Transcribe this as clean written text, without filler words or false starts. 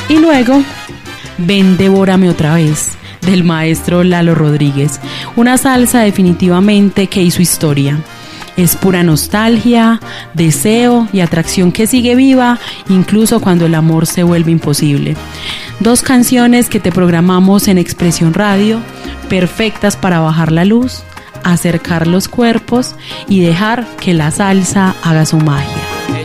Y luego, Ven, devórame otra vez, del maestro Lalo Rodríguez, una salsa definitivamente que hizo historia. Es pura nostalgia, deseo y atracción que sigue viva, incluso cuando el amor se vuelve imposible. 2 canciones que te programamos en Expresión Radio, perfectas para bajar la luz, acercar los cuerpos y dejar que la salsa haga su magia.